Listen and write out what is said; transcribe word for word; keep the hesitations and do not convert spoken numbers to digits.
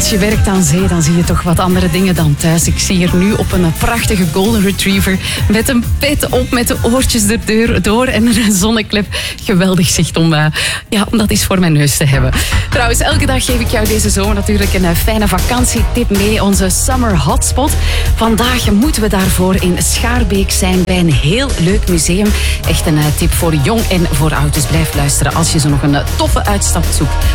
als je werkt aan zee, dan zie je toch wat andere dingen dan thuis. Ik zie hier nu op een prachtige golden retriever met een pet op, met de oortjes erdoor en een zonneklep. Geweldig zicht om, uh, ja, om dat eens voor mijn neus te hebben. Trouwens, elke dag geef ik jou deze zomer natuurlijk een uh, fijne vakantietip mee. Onze Summer Hotspot. Vandaag moeten we daarvoor in Schaarbeek zijn bij een heel leuk museum. Echt een uh, tip voor jong en voor oud. Dus blijf luisteren als je zo nog een uh, toffe uitstap zoekt.